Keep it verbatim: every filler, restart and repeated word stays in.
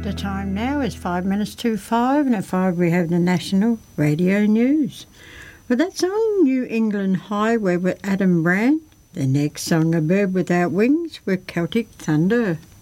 The time now is five minutes to five, and at five we have the National Radio News. Well, that's on New England Highway with Adam Brand. The next song, A Bird Without Wings with Celtic Thunder.